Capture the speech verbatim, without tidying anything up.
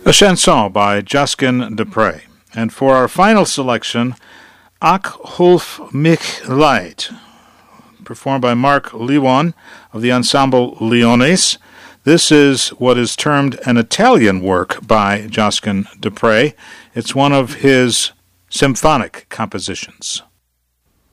A chanson by Josquin du Pré. And for our final selection, Ach Hulf mich Leid, performed by Mark Lewan of the ensemble Leones. This is what is termed an Italian work by Josquin du Pré. It's one of his symphonic compositions.